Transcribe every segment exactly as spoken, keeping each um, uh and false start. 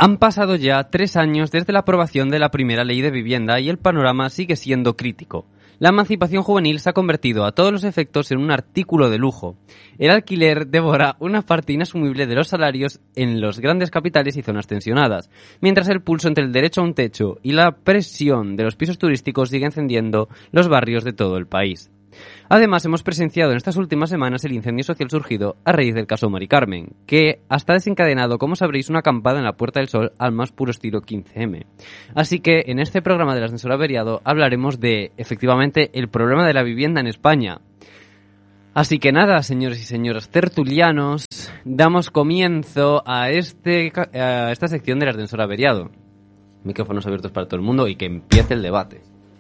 Han pasado ya tres años desde la aprobación de la primera ley de vivienda y el panorama sigue siendo crítico. La emancipación juvenil se ha convertido a todos los efectos en un artículo de lujo. El alquiler devora una parte inasumible de los salarios en los grandes capitales y zonas tensionadas, mientras el pulso entre el derecho a un techo y la presión de los pisos turísticos sigue encendiendo los barrios de todo el país. Además, hemos presenciado en estas últimas semanas el incendio social surgido a raíz del caso Mari Carmen, que hasta ha desencadenado, como sabréis, una acampada en la Puerta del Sol al más puro estilo quince eme. Así que en este programa del Ascensor Averiado hablaremos de, efectivamente, el problema de la vivienda en España. Así que nada, señores y señoras tertulianos, damos comienzo a, este, a esta sección del Ascensor Averiado. Micrófonos abiertos para todo el mundo y que empiece el debate.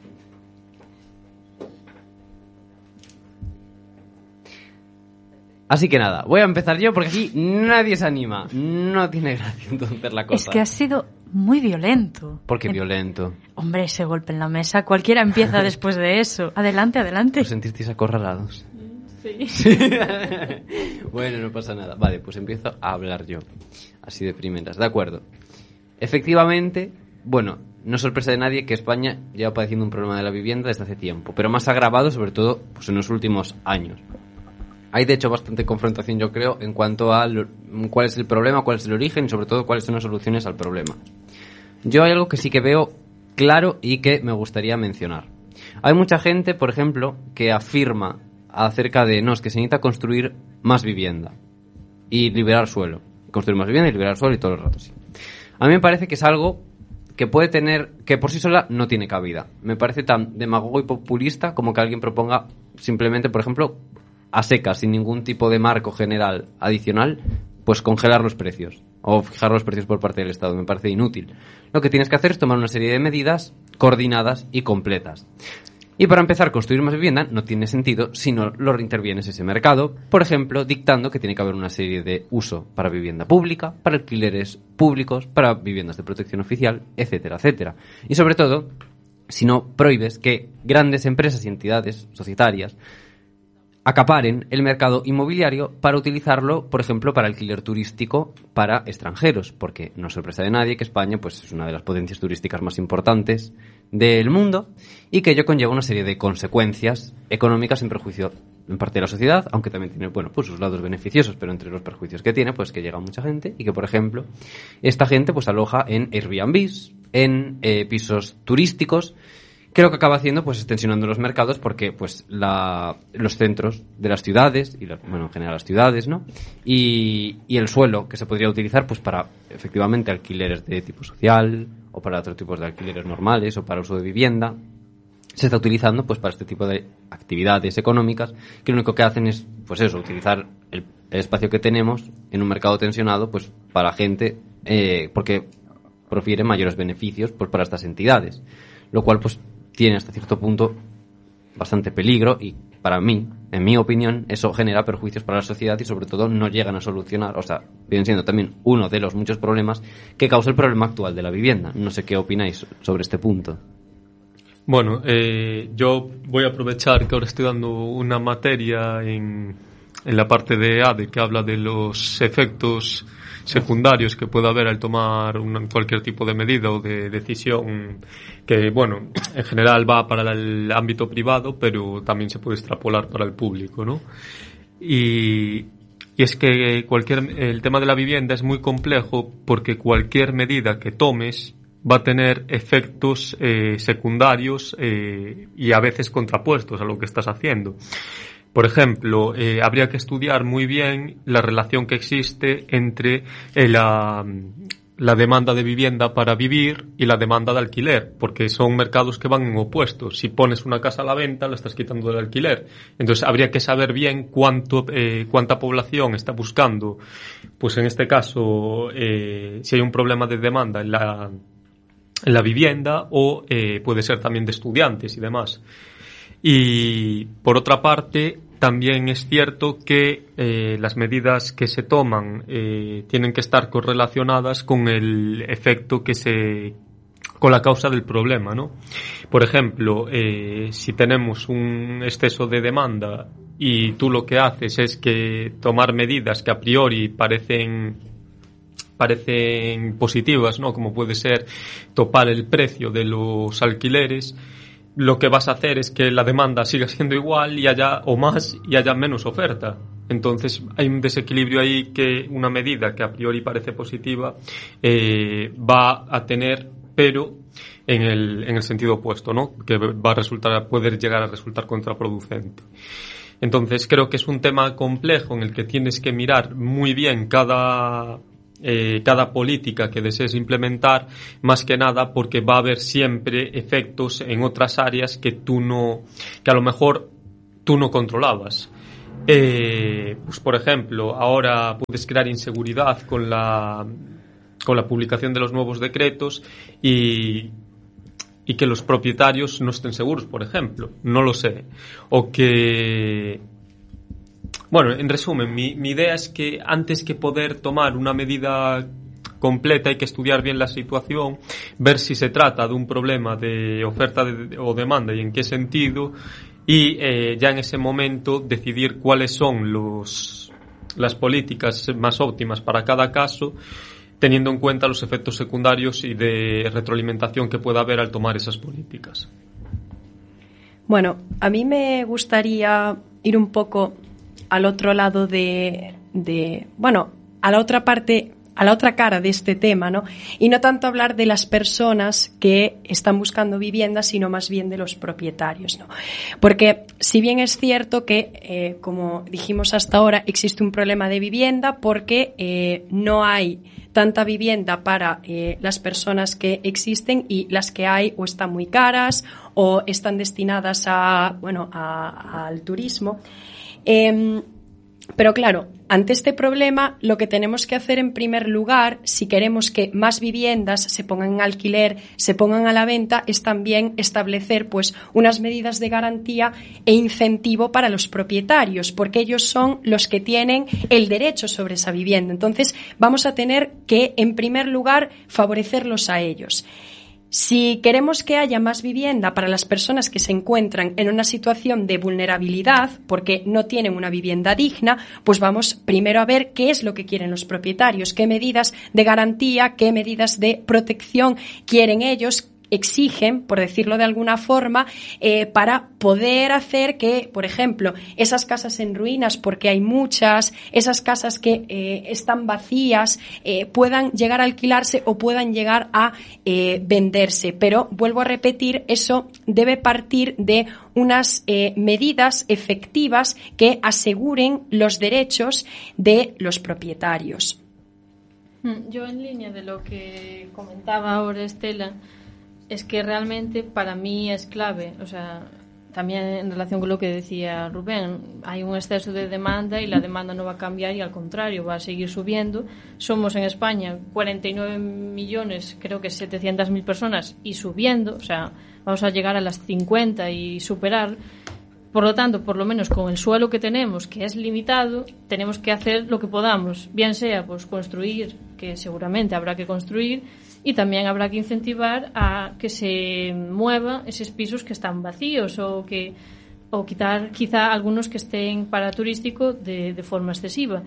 Así que nada, voy a empezar yo porque aquí nadie se anima. No tiene gracia entonces la cosa. Es que ha sido muy violento. ¿Por qué en... violento? Hombre, ese golpe en la mesa, cualquiera empieza después de eso. Adelante, adelante. ¿Os sentisteis acorralados? Sí. ¿Sí? Bueno, no pasa nada. Vale, pues empiezo a hablar yo. Así de primeras, de acuerdo. Efectivamente, bueno, no es sorpresa de nadie que España lleva padeciendo un problema de la vivienda desde hace tiempo, pero más agravado sobre todo pues, en los últimos años. Hay, de hecho, bastante confrontación, yo creo, en cuanto a lo, cuál es el problema, cuál es el origen y, sobre todo, cuáles son las soluciones al problema. Yo hay algo que sí que veo claro y que me gustaría mencionar. Hay mucha gente, por ejemplo, que afirma acerca de, no, es que se necesita construir más vivienda y liberar suelo. Construir más vivienda y liberar suelo y todo el rato, sí. A mí me parece que es algo que puede tener, que por sí sola no tiene cabida. Me parece tan demagogo y populista como que alguien proponga simplemente, por ejemplo, a secas, sin ningún tipo de marco general adicional, pues congelar los precios o fijar los precios por parte del Estado. Me parece inútil. Lo que tienes que hacer es tomar una serie de medidas coordinadas y completas. Y para empezar, construir más vivienda no tiene sentido si no lo reintervienes ese mercado, por ejemplo, dictando que tiene que haber una serie de uso para vivienda pública, para alquileres públicos, para viviendas de protección oficial, etcétera, etcétera. Y sobre todo, si no prohíbes que grandes empresas y entidades societarias acaparen el mercado inmobiliario para utilizarlo, por ejemplo, para alquiler turístico para extranjeros, porque no es sorpresa de nadie que España pues, es una de las potencias turísticas más importantes del mundo y que ello conlleva una serie de consecuencias económicas en perjuicio en parte de la sociedad, aunque también tiene bueno pues sus lados beneficiosos, pero entre los perjuicios que tiene, pues que llega mucha gente y que, por ejemplo, esta gente pues aloja en Airbnbs, en eh, pisos turísticos. Creo que acaba haciendo, pues, extensionando los mercados porque, pues, la, los centros de las ciudades, y la, bueno, en general las ciudades, ¿no? Y, y el suelo que se podría utilizar, pues, para, efectivamente, alquileres de tipo social, o para otros tipos de alquileres normales, o para uso de vivienda, se está utilizando, pues, para este tipo de actividades económicas, que lo único que hacen es, pues eso, utilizar el, el espacio que tenemos en un mercado tensionado, pues, para gente, eh, porque profiere mayores beneficios, pues, para estas entidades. Lo cual, pues, tiene hasta cierto punto bastante peligro y para mí, en mi opinión, eso genera perjuicios para la sociedad y sobre todo no llegan a solucionar, o sea, viene siendo también uno de los muchos problemas que causa el problema actual de la vivienda. No sé qué opináis sobre este punto. Bueno, eh, yo voy a aprovechar que ahora estoy dando una materia en, en la parte de A D E que habla de los efectos secundarios que puede haber al tomar una, cualquier tipo de medida o de decisión que, bueno, en general va para el ámbito privado, pero también se puede extrapolar para el público, ¿no? Y, y es que cualquier, el tema de la vivienda es muy complejo porque cualquier medida que tomes va a tener efectos eh, secundarios eh, y a veces contrapuestos a lo que estás haciendo. Por ejemplo, eh, habría que estudiar muy bien la relación que existe entre eh, la, la demanda de vivienda para vivir y la demanda de alquiler, porque son mercados que van en opuestos. Si pones una casa a la venta, la estás quitando del alquiler. Entonces, habría que saber bien cuánto, eh, cuánta población está buscando, pues en este caso, eh, si hay un problema de demanda en la, en la vivienda o eh, puede ser también de estudiantes y demás. Y, por otra parte, también es cierto que eh, las medidas que se toman eh, tienen que estar correlacionadas con el efecto que se... con la causa del problema, ¿no? Por ejemplo, eh, si tenemos un exceso de demanda y tú lo que haces es que tomar medidas que a priori parecen parecen positivas, ¿no? Como puede ser topar el precio de los alquileres, lo que vas a hacer es que la demanda siga siendo igual y haya o más y haya menos oferta. Entonces hay un desequilibrio ahí que una medida que a priori parece positiva eh, va a tener, pero en el, en el sentido opuesto, ¿no? Que va a resultar, a poder llegar a resultar contraproducente. Entonces creo que es un tema complejo en el que tienes que mirar muy bien cada Eh, cada política que desees implementar, más que nada porque va a haber siempre efectos en otras áreas que tú no, que a lo mejor tú no controlabas. Eh, pues por ejemplo, ahora puedes crear inseguridad con la con la publicación de los nuevos decretos y y que los propietarios no estén seguros, por ejemplo, no lo sé, o que Bueno, en resumen, mi, mi idea es que antes que poder tomar una medida completa hay que estudiar bien la situación, ver si se trata de un problema de oferta de, o demanda y en qué sentido, y eh, ya en ese momento decidir cuáles son los, las políticas más óptimas para cada caso, teniendo en cuenta los efectos secundarios y de retroalimentación que pueda haber al tomar esas políticas. Bueno, a mí me gustaría ir un poco al otro lado de, de, bueno, a la otra parte, a la otra cara de este tema, ¿no? Y no tanto hablar de las personas que están buscando vivienda, sino más bien de los propietarios, ¿no? Porque si bien es cierto que, eh, como dijimos hasta ahora, existe un problema de vivienda porque eh, no hay tanta vivienda para eh, las personas que existen y las que hay o están muy caras o están destinadas a, bueno, a, al turismo. Eh, pero claro, ante este problema lo que tenemos que hacer en primer lugar, si queremos que más viviendas se pongan en alquiler, se pongan a la venta, es también establecer pues unas medidas de garantía e incentivo para los propietarios, porque ellos son los que tienen el derecho sobre esa vivienda. Entonces vamos a tener que en primer lugar favorecerlos a ellos. Si queremos que haya más vivienda para las personas que se encuentran en una situación de vulnerabilidad porque no tienen una vivienda digna, pues vamos primero a ver qué es lo que quieren los propietarios, qué medidas de garantía, qué medidas de protección quieren ellos, exigen, por decirlo de alguna forma, eh, para poder hacer que, por ejemplo, esas casas en ruinas, porque hay muchas, esas casas que eh, están vacías, eh, puedan llegar a alquilarse o puedan llegar a eh, venderse. Pero, vuelvo a repetir, eso debe partir de unas eh, medidas efectivas que aseguren los derechos de los propietarios. Yo, en línea de lo que comentaba ahora Estela, es que realmente para mí es clave, o sea, también en relación con lo que decía Rubén, hay un exceso de demanda y la demanda no va a cambiar y al contrario, va a seguir subiendo. Somos en España cuarenta y nueve millones, creo que setecientas mil personas y subiendo, o sea, vamos a llegar a las cincuenta y superar. Por lo tanto, por lo menos con el suelo que tenemos, que es limitado, tenemos que hacer lo que podamos, bien sea pues construir, que seguramente habrá que construir, y también habrá que incentivar a que se muevan esos pisos que están vacíos o que o quitar quizá algunos que estén para turístico de, de forma excesiva.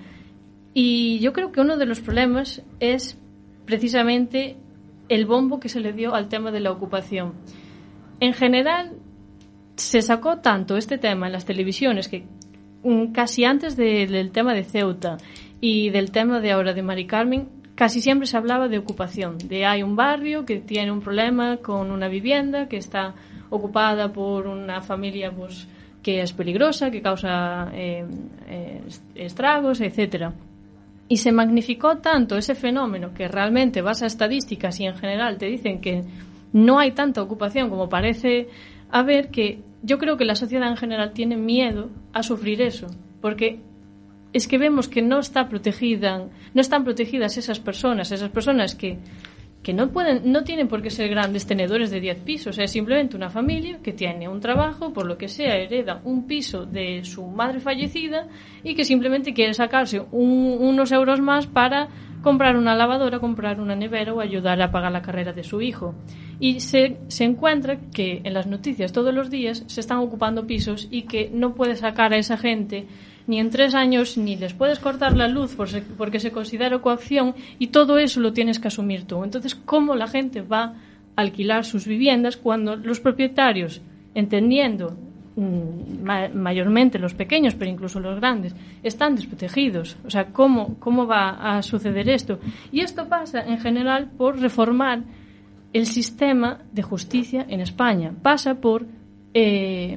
Y yo creo que uno de los problemas es precisamente el bombo que se le dio al tema de la ocupación. En general, se sacó tanto este tema en las televisiones que casi antes de, del tema de Ceuta y del tema de ahora de Mari Carmen, casi siempre se hablaba de ocupación, de hay un barrio que tiene un problema con una vivienda que está ocupada por una familia pues que es peligrosa, que causa eh, eh, estragos, etcétera. Y se magnificó tanto ese fenómeno que realmente vas a estadísticas y en general te dicen que no hay tanta ocupación como parece haber, que yo creo que la sociedad en general tiene miedo a sufrir eso, porque es que vemos que no está protegida, no están protegidas esas personas, esas personas que, que no pueden, no tienen por qué ser grandes tenedores de diez pisos, es simplemente una familia que tiene un trabajo, por lo que sea, hereda un piso de su madre fallecida y que simplemente quiere sacarse un, unos euros más para comprar una lavadora, comprar una nevera o ayudar a pagar la carrera de su hijo. Y se, se encuentra que en las noticias todos los días se están ocupando pisos y que no puede sacar a esa gente ni en tres años ni les puedes cortar la luz por se, porque se considera coacción, y todo eso lo tienes que asumir tú. Entonces, ¿cómo la gente va a alquilar sus viviendas cuando los propietarios, entendiendo mmm, ma- mayormente los pequeños, pero incluso los grandes, están desprotegidos? O sea, ¿cómo, cómo va a suceder esto? Y esto pasa, en general, por reformar el sistema de justicia en España. Pasa por eh,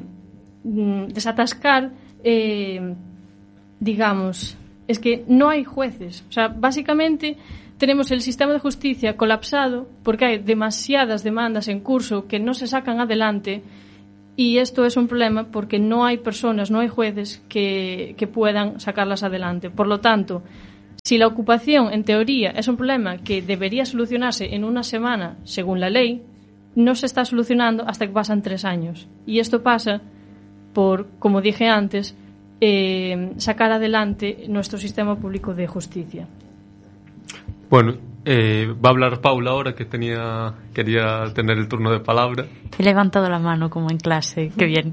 desatascar, eh, digamos, es que no hay jueces. O sea, básicamente tenemos el sistema de justicia colapsado porque hay demasiadas demandas en curso que no se sacan adelante, y esto es un problema porque no hay personas, no hay jueces que, que puedan sacarlas adelante. Por lo tanto, si la ocupación, en teoría, es un problema que debería solucionarse en una semana, según la ley, no se está solucionando hasta que pasan tres años. Y esto pasa por, como dije antes, eh, sacar adelante nuestro sistema público de justicia. Bueno, eh, va a hablar Paula ahora, que tenía quería tener el turno de palabra. He levantado la mano como en clase, qué bien.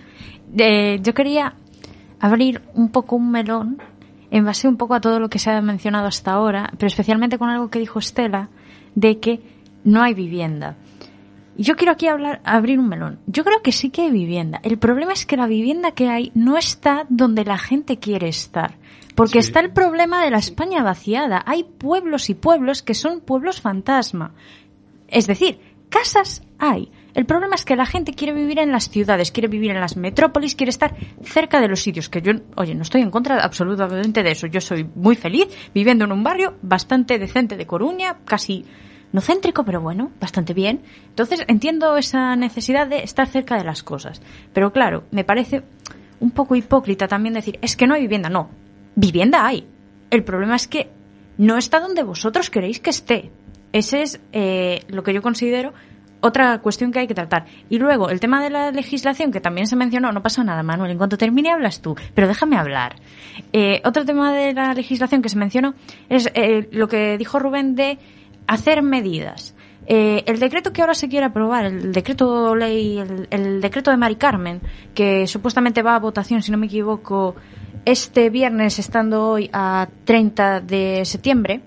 Eh, yo quería abrir un poco un melón en base un poco a todo lo que se ha mencionado hasta ahora, pero especialmente con algo que dijo Estela, de que no hay vivienda. Y yo quiero aquí hablar, abrir un melón. Yo creo que sí que hay vivienda. El problema es que la vivienda que hay no está donde la gente quiere estar. Porque sí. Está el problema de la España vaciada. Hay pueblos y pueblos que son pueblos fantasma. Es decir, casas hay. El problema es que la gente quiere vivir en las ciudades, quiere vivir en las metrópolis, quiere estar cerca de los sitios, que yo, oye, no estoy en contra absolutamente de eso. Yo soy muy feliz viviendo en un barrio bastante decente de Coruña, casi no céntrico, pero bueno, bastante bien. Entonces entiendo esa necesidad de estar cerca de las cosas. Pero claro, me parece un poco hipócrita también decir, es que no hay vivienda. No, vivienda hay. El problema es que no está donde vosotros queréis que esté. Ese es eh, lo que yo considero otra cuestión que hay que tratar. Y luego, el tema de la legislación, que también se mencionó, no pasa nada, Manuel, en cuanto termine hablas tú, pero déjame hablar. Eh, otro tema de la legislación que se mencionó es eh, lo que dijo Rubén de hacer medidas. Eh, el decreto que ahora se quiere aprobar, el decreto ley, el, el decreto de Mari Carmen, que supuestamente va a votación, si no me equivoco, este viernes, estando hoy a treinta de septiembre,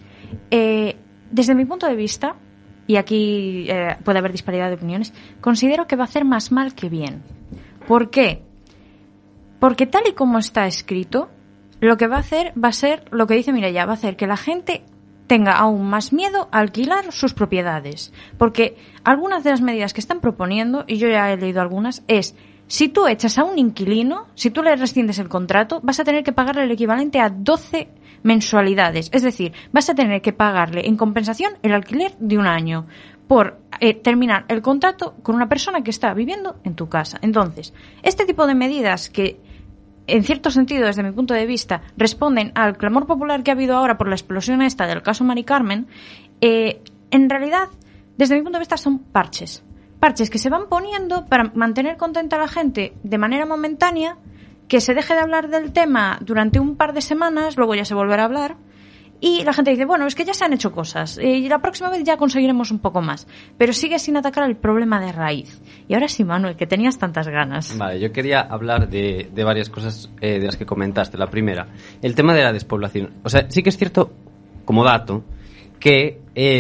eh, desde mi punto de vista, y aquí eh, puede haber disparidad de opiniones, considero que va a hacer más mal que bien. ¿Por qué? Porque tal y como está escrito, lo que va a hacer va a ser lo que dice Mireia, va a hacer que la gente tenga aún más miedo a alquilar sus propiedades. Porque algunas de las medidas que están proponiendo, y yo ya he leído algunas, es, si tú echas a un inquilino, si tú le rescindes el contrato, vas a tener que pagarle el equivalente a doce mensualidades. Es decir, vas a tener que pagarle en compensación el alquiler de un año por eh, terminar el contrato con una persona que está viviendo en tu casa. Entonces, este tipo de medidas que, en cierto sentido, desde mi punto de vista, responden al clamor popular que ha habido ahora por la explosión esta del caso Mari Carmen, eh, en realidad, desde mi punto de vista, son parches. Parches que se van poniendo para mantener contenta a la gente de manera momentánea, que se deje de hablar del tema durante un par de semanas, luego ya se volverá a hablar, y la gente dice, bueno, es que ya se han hecho cosas, y la próxima vez ya conseguiremos un poco más, pero sigue sin atacar el problema de raíz. Y ahora sí, Manuel, que tenías tantas ganas. Vale, yo quería hablar de, de varias cosas eh, de las que comentaste. La primera, el tema de la despoblación. O sea, sí que es cierto, como dato, que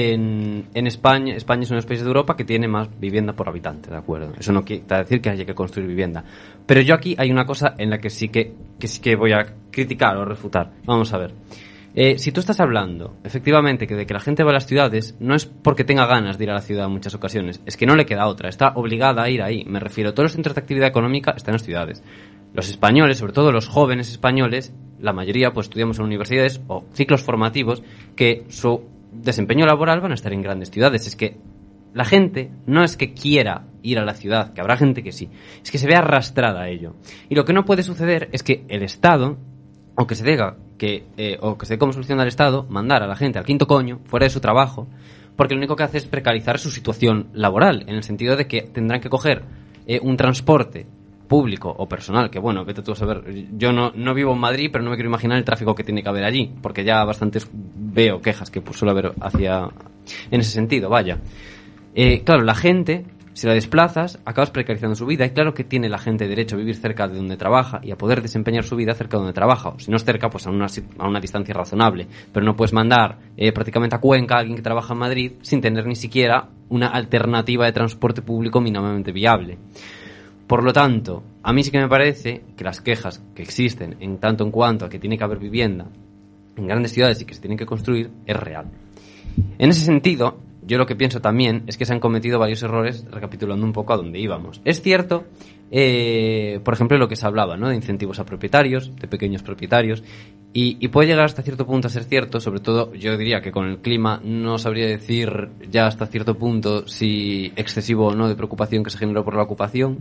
en, en España, España es uno de los países de Europa que tiene más vivienda por habitante, ¿de acuerdo? Eso no quiere decir que haya que construir vivienda. Pero yo aquí hay una cosa en la que sí que, que sí que voy a criticar o refutar. Vamos a ver. Eh, si tú estás hablando, efectivamente, que de que la gente va a las ciudades, no es porque tenga ganas de ir a la ciudad en muchas ocasiones, es que no le queda otra, está obligada a ir ahí. Me refiero, todos los centros de actividad económica están en las ciudades. Los españoles, sobre todo los jóvenes españoles, la mayoría pues estudiamos en universidades o ciclos formativos que su desempeño laboral van a estar en grandes ciudades. Es que la gente no es que quiera ir a la ciudad, que habrá gente que sí, es que se ve arrastrada a ello. Y lo que no puede suceder es que el Estado, o que se diga que, eh, o que se dé como solución al Estado, mandar a la gente al quinto coño, fuera de su trabajo, porque lo único que hace es precarizar su situación laboral, en el sentido de que tendrán que coger eh, un transporte público o personal, que bueno, vete tú a saber, yo no, no vivo en Madrid, pero no me quiero imaginar el tráfico que tiene que haber allí, porque ya bastantes veo quejas que pues, suele haber hacia, en ese sentido, vaya. Eh, claro, la gente Si la desplazas, acabas precarizando su vida. Y claro que tiene la gente derecho a vivir cerca de donde trabaja y a poder desempeñar su vida cerca de donde trabaja. O si no es cerca, pues a una, a una distancia razonable. Pero no puedes mandar eh, prácticamente a Cuenca a alguien que trabaja en Madrid sin tener ni siquiera una alternativa de transporte público mínimamente viable. Por lo tanto, a mí sí que me parece que las quejas que existen en tanto en cuanto a que tiene que haber vivienda en grandes ciudades y que se tienen que construir es real. En ese sentido, yo lo que pienso también es que se han cometido varios errores, recapitulando un poco a dónde íbamos. Es cierto, eh, por ejemplo, lo que se hablaba, ¿no?, de incentivos a propietarios, de pequeños propietarios, y, y puede llegar hasta cierto punto a ser cierto. Sobre todo, yo diría que con el clima no sabría decir ya hasta cierto punto si excesivo o no de preocupación que se generó por la ocupación.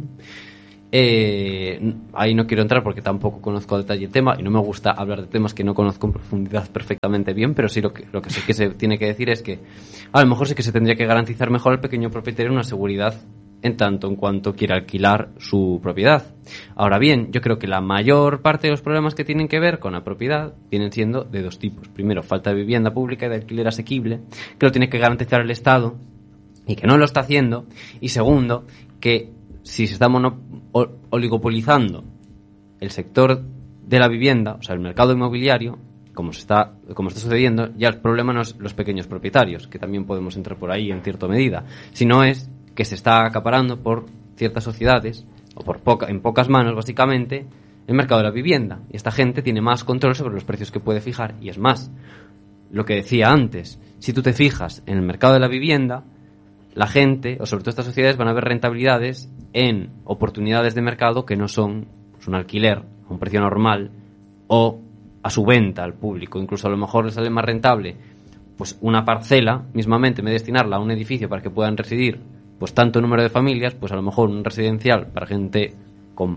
Eh, ahí no quiero entrar porque tampoco conozco a detalle el tema y no me gusta hablar de temas que no conozco en profundidad perfectamente bien, pero sí lo que, lo que sí que se tiene que decir es que a lo mejor sí que se tendría que garantizar mejor al pequeño propietario una seguridad en tanto en cuanto quiera alquilar su propiedad. Ahora bien, yo creo que la mayor parte de los problemas que tienen que ver con la propiedad vienen siendo de dos tipos. Primero, falta de vivienda pública y de alquiler asequible, que lo tiene que garantizar el Estado y que no lo está haciendo. Y segundo, que si se está mono, oligopolizando el sector de la vivienda, o sea, el mercado inmobiliario, como se está, como está sucediendo, ya el problema no es los pequeños propietarios, que también podemos entrar por ahí en cierta medida, sino es que se está acaparando por ciertas sociedades, o por poca, en pocas manos, básicamente, el mercado de la vivienda. Y esta gente tiene más control sobre los precios que puede fijar. Y es más, lo que decía antes, si tú te fijas en el mercado de la vivienda, la gente, o sobre todo estas sociedades, van a ver rentabilidades en oportunidades de mercado que no son pues, un alquiler a un precio normal o a su venta al público. Incluso a lo mejor les sale más rentable pues una parcela, mismamente, en vez de destinarla a un edificio para que puedan residir pues tanto número de familias, pues a lo mejor un residencial para gente con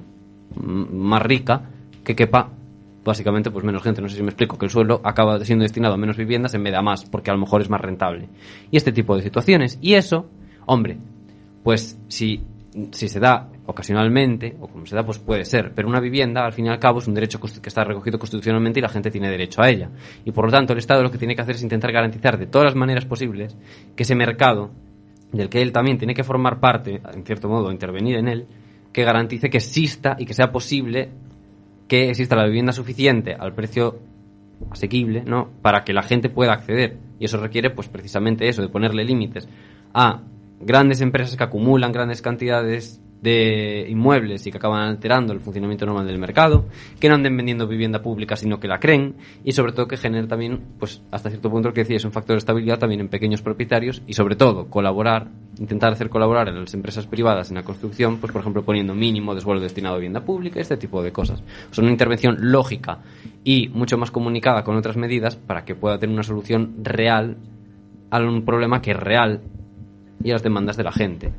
más rica que quepa básicamente pues menos gente. No sé si me explico, que el suelo acaba siendo destinado a menos viviendas en vez de a más, porque a lo mejor es más rentable. Y este tipo de situaciones. Y eso, hombre, pues si, si se da ocasionalmente, o como se da, pues puede ser. Pero una vivienda, al fin y al cabo, es un derecho que está recogido constitucionalmente y la gente tiene derecho a ella. Y por lo tanto, el Estado lo que tiene que hacer es intentar garantizar de todas las maneras posibles que ese mercado, del que él también tiene que formar parte, en cierto modo, intervenir en él, que garantice que exista y que sea posible que exista la vivienda suficiente al precio asequible, ¿no?, para que la gente pueda acceder. Y eso requiere, pues precisamente eso, de ponerle límites a grandes empresas que acumulan grandes cantidades de inmuebles y que acaban alterando el funcionamiento normal del mercado, que no anden vendiendo vivienda pública sino que la creen, y sobre todo que genere también, pues hasta cierto punto, lo que decía, es un factor de estabilidad también en pequeños propietarios, y sobre todo colaborar, intentar hacer colaborar a las empresas privadas en la construcción, pues por ejemplo poniendo mínimo de suelo destinado a vivienda pública, este tipo de cosas. Son una intervención lógica y mucho más comunicada con otras medidas para que pueda tener una solución real a un problema que es real y a las demandas de la gente.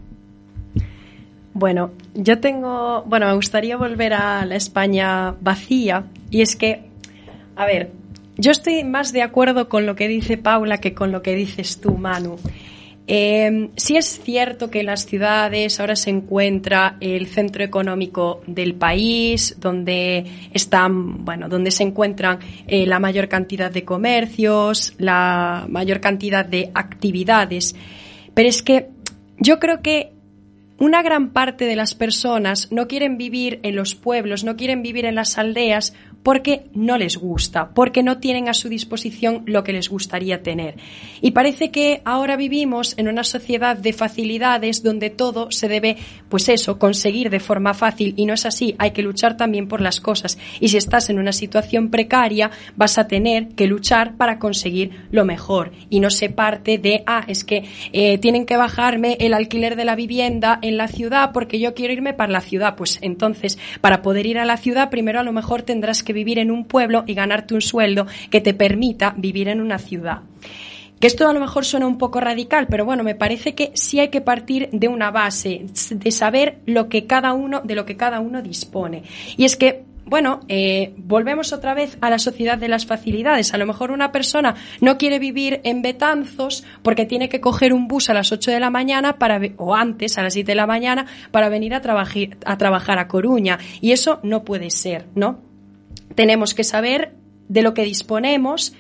Bueno, yo tengo, bueno, me gustaría volver a la España vacía, y es que, a ver, yo estoy más de acuerdo con lo que dice Paula que con lo que dices tú, Manu. Eh, sí es cierto que en las ciudades ahora se encuentra el centro económico del país, donde están, bueno, donde se encuentran eh, la mayor cantidad de comercios, la mayor cantidad de actividades, pero es que yo creo que una gran parte de las personas no quieren vivir en los pueblos, no quieren vivir en las aldeas porque no les gusta, porque no tienen a su disposición lo que les gustaría tener. Y parece que ahora vivimos en una sociedad de facilidades donde todo se debe, pues eso, conseguir de forma fácil, y no es así, hay que luchar también por las cosas. Y si estás en una situación precaria, vas a tener que luchar para conseguir lo mejor. Y no se parte de, ah, es que eh, tienen que bajarme el alquiler de la vivienda en la ciudad porque yo quiero irme para la ciudad. Pues entonces, para poder ir a la ciudad, primero a lo mejor tendrás que vivir en un pueblo y ganarte un sueldo que te permita vivir en una ciudad. Que esto a lo mejor suena un poco radical, pero bueno, me parece que sí hay que partir de una base, de saber lo que cada uno, de lo que cada uno dispone. Y es que, bueno, eh, volvemos otra vez a la sociedad de las facilidades. A lo mejor una persona no quiere vivir en Betanzos porque tiene que coger un bus a las ocho de la mañana para, o antes, a las siete de la mañana, para venir a, trabajar, a trabajar a Coruña. Y eso no puede ser, ¿no? Tenemos que saber de lo que disponemos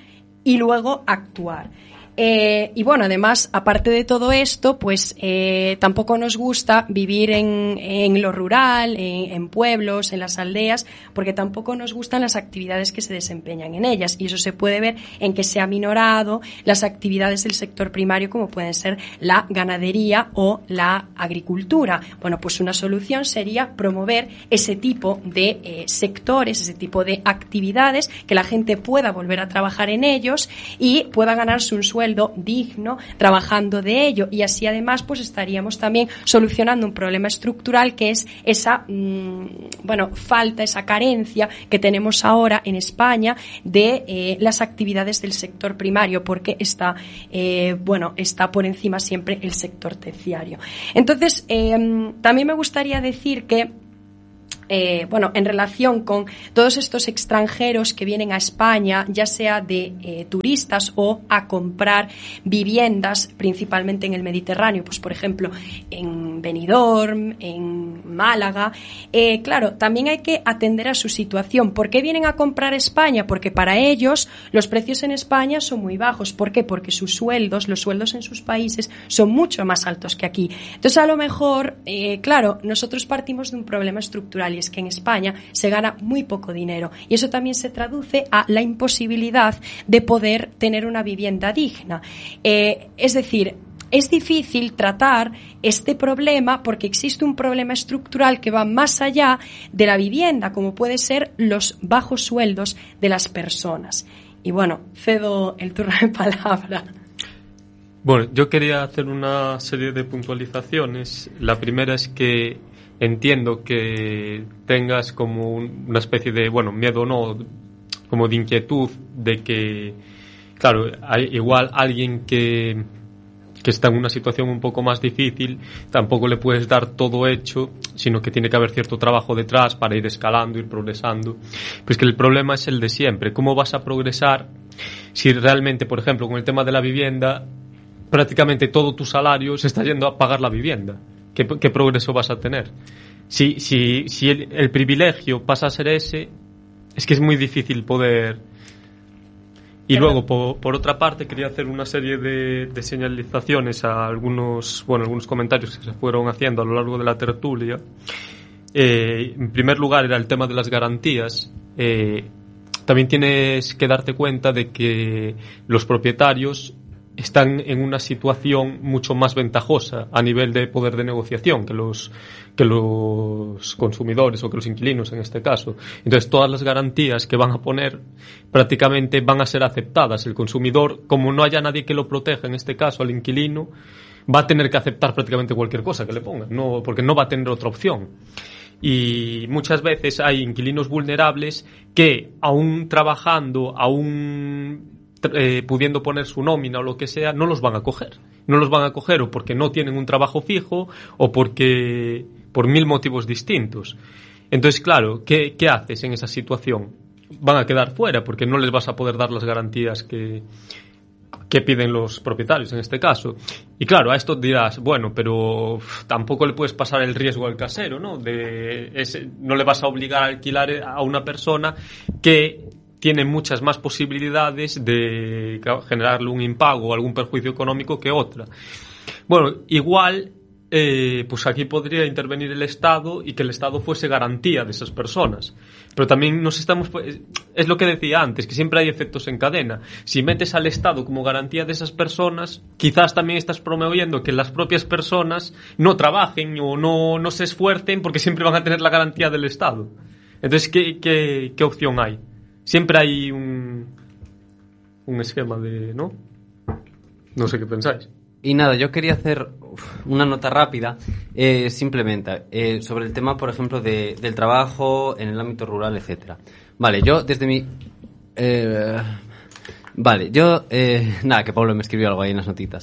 y luego actuar. Eh, y bueno, además, aparte de todo esto, pues eh, tampoco nos gusta vivir en, en lo rural, en, en pueblos, en las aldeas, porque tampoco nos gustan las actividades que se desempeñan en ellas. Y eso se puede ver en que se ha minorado las actividades del sector primario, como pueden ser la ganadería o la agricultura. Bueno, pues una solución sería promover ese tipo de eh, sectores, ese tipo de actividades, que la gente pueda volver a trabajar en ellos y pueda ganarse un sueldo digno trabajando de ello, y así además pues estaríamos también solucionando un problema estructural que es esa mmm, bueno falta, esa carencia que tenemos ahora en España de eh, las actividades del sector primario, porque está eh, bueno está por encima siempre el sector terciario. Entonces eh, también me gustaría decir que Eh, bueno, en relación con todos estos extranjeros que vienen a España, ya sea de eh, turistas o a comprar viviendas, principalmente en el Mediterráneo, pues por ejemplo en Benidorm, en Málaga, eh, claro, también hay que atender a su situación. ¿Por qué vienen a comprar España? Porque para ellos los precios en España son muy bajos. ¿Por qué? Porque sus sueldos, los sueldos en sus países son mucho más altos que aquí. Entonces, a lo mejor, eh, claro, nosotros partimos de un problema estructural, y es que en España se gana muy poco dinero, y eso también se traduce a la imposibilidad de poder tener una vivienda digna. Eh, es decir, es difícil tratar este problema porque existe un problema estructural que va más allá de la vivienda, como puede ser los bajos sueldos de las personas. Y bueno, cedo el turno de palabra. Bueno, yo quería hacer una serie de puntualizaciones. La primera es que entiendo que tengas como un, una especie de, bueno, miedo no, como de inquietud de que, claro, hay igual alguien que, que está en una situación un poco más difícil, tampoco le puedes dar todo hecho, sino que tiene que haber cierto trabajo detrás para ir escalando, ir progresando. Pues que el problema es el de siempre. ¿Cómo vas a progresar si realmente, por ejemplo, con el tema de la vivienda, prácticamente todo tu salario se está yendo a pagar la vivienda? ¿Qué, qué progreso vas a tener? Si, si, si el, el privilegio pasa a ser ese, es que es muy difícil poder. Y Pero... luego, por, por otra parte, quería hacer una serie de, de señalizaciones a algunos, bueno, algunos comentarios que se fueron haciendo a lo largo de la tertulia. Eh, en primer lugar, era el tema de las garantías. Eh, también tienes que darte cuenta de que los propietarios están en una situación mucho más ventajosa a nivel de poder de negociación que los que los consumidores o que los inquilinos en este caso. Entonces, todas las garantías que van a poner prácticamente van a ser aceptadas. El consumidor, como no haya nadie que lo proteja, en este caso al inquilino, va a tener que aceptar prácticamente cualquier cosa que le pongan, no, porque no va a tener otra opción. Y muchas veces hay inquilinos vulnerables que, aún trabajando, aún Eh, pudiendo poner su nómina o lo que sea, no los van a coger. No los van a coger o porque no tienen un trabajo fijo o porque por mil motivos distintos. Entonces, claro, ¿qué, qué haces en esa situación? Van a quedar fuera porque no les vas a poder dar las garantías que, que piden los propietarios en este caso. Y claro, a esto dirás, bueno, pero uf, tampoco le puedes pasar el riesgo al casero, ¿no? De ese, no le vas a obligar a alquilar a una persona que tiene muchas más posibilidades de generarle un impago o algún perjuicio económico que otra. Bueno, igual, eh, pues aquí podría intervenir el Estado y que el Estado fuese garantía de esas personas. Pero también nos estamos... Es lo que decía antes, que siempre hay efectos en cadena. Si metes al Estado como garantía de esas personas, quizás también estás promoviendo que las propias personas no trabajen o no, no se esfuercen porque siempre van a tener la garantía del Estado. Entonces, ¿qué, qué, qué opción hay? Siempre hay un, un esquema de... ¿no? No sé qué pensáis. Y nada, yo quería hacer una nota rápida, eh, simplemente, eh, sobre el tema, por ejemplo, de, del trabajo en el ámbito rural, etcétera. Vale, yo desde mi... Eh, vale, yo... Eh, nada, que Pablo me escribió algo ahí en las notitas.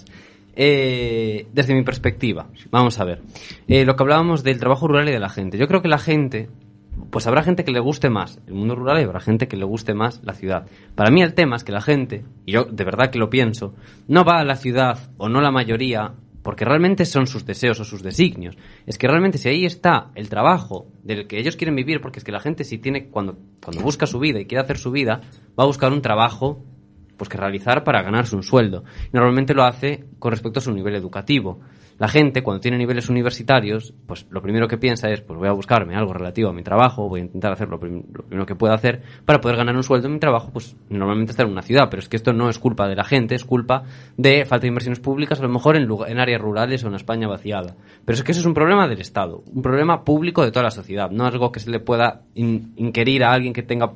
Eh, desde mi perspectiva, vamos a ver. Eh, lo que hablábamos del trabajo rural y de la gente. Yo creo que la gente... Pues habrá gente que le guste más el mundo rural y habrá gente que le guste más la ciudad. Para mí el tema es que la gente, y yo de verdad que lo pienso, no va a la ciudad, o no la mayoría, porque realmente son sus deseos o sus designios. Es que realmente si ahí está el trabajo del que ellos quieren vivir, porque es que la gente si tiene, cuando, cuando busca su vida y quiere hacer su vida, va a buscar un trabajo pues que realizar para ganarse un sueldo. Normalmente lo hace con respecto a su nivel educativo. La gente, cuando tiene niveles universitarios, pues lo primero que piensa es, pues voy a buscarme algo relativo a mi trabajo, voy a intentar hacer lo, prim- lo primero que pueda hacer para poder ganar un sueldo en mi trabajo, pues normalmente estar en una ciudad, pero es que esto no es culpa de la gente, es culpa de falta de inversiones públicas, a lo mejor en, lugar, en áreas rurales o en España vaciada. Pero es que eso es un problema del Estado, un problema público de toda la sociedad, no es algo que se le pueda in- inquirir a alguien que tenga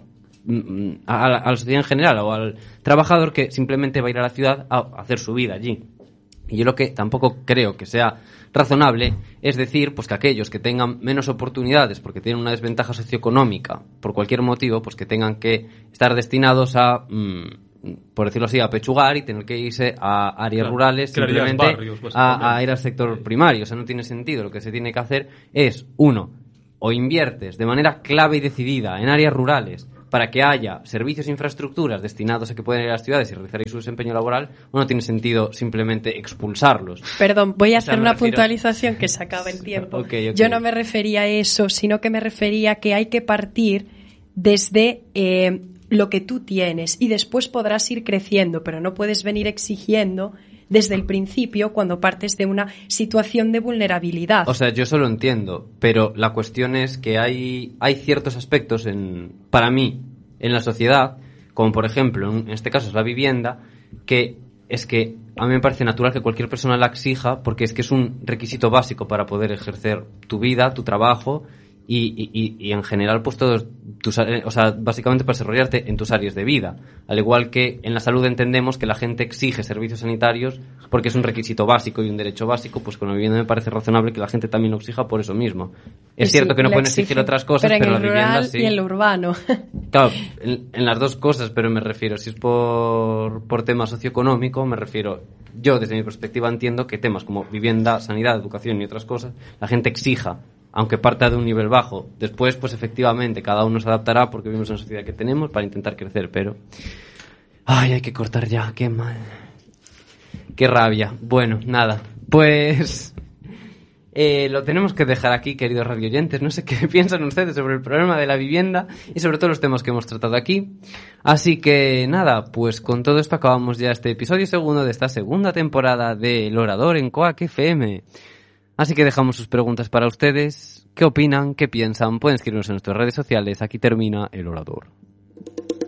a la, a la sociedad en general o al trabajador que simplemente va a ir a la ciudad a hacer su vida allí. Y yo lo que tampoco creo que sea razonable es decir pues que aquellos que tengan menos oportunidades porque tienen una desventaja socioeconómica por cualquier motivo, pues que tengan que estar destinados a, mmm, por decirlo así, a pechugar y tener que irse a áreas claro, rurales simplemente barrios, a, a ir al sector primario. O sea, no tiene sentido. Lo que se tiene que hacer es, uno, o inviertes de manera clave y decidida en áreas rurales para que haya servicios e infraestructuras destinados a que puedan ir a las ciudades y realizar ahí su desempeño laboral, o no tiene sentido simplemente expulsarlos. Perdón, voy a o sea, hacer una refiero... puntualización que se acaba el tiempo. okay, okay. Yo no me refería a eso, sino que me refería a que hay que partir desde eh, lo que tú tienes y después podrás ir creciendo, pero no puedes venir exigiendo desde el principio cuando partes de una situación de vulnerabilidad. O sea, yo eso lo entiendo, pero la cuestión es que hay, hay ciertos aspectos, en, para mí, en la sociedad, como por ejemplo, en este caso es la vivienda, que es que a mí me parece natural que cualquier persona la exija porque es que es un requisito básico para poder ejercer tu vida, tu trabajo y, y, y en general pues todos tus, o sea, básicamente para desarrollarte en tus áreas de vida. Al igual que en la salud entendemos que la gente exige servicios sanitarios porque es un requisito básico y un derecho básico, pues con la vivienda me parece razonable que la gente también lo exija por eso mismo. Es sí, cierto que no pueden exige, exigir otras cosas, pero, pero en la el vivienda rural sí. Y en lo urbano. Claro, en, en las dos cosas, pero me refiero, si es por, por tema socioeconómico, me refiero, yo desde mi perspectiva entiendo que temas como vivienda, sanidad, educación y otras cosas, la gente exija, aunque parta de un nivel bajo. Después, pues efectivamente, cada uno se adaptará porque vivimos en la sociedad que tenemos para intentar crecer, pero... Ay, hay que cortar ya, qué mal. Qué rabia. Bueno, nada, pues... Eh, lo tenemos que dejar aquí, queridos radioyentes. No sé qué piensan ustedes sobre el problema de la vivienda y sobre todos los temas que hemos tratado aquí. Así que nada, pues con todo esto acabamos ya este episodio segundo de esta segunda temporada de El Orador en Quack F M. Así que dejamos sus preguntas para ustedes. ¿Qué opinan? ¿Qué piensan? Pueden escribirnos en nuestras redes sociales. Aquí termina El Orador.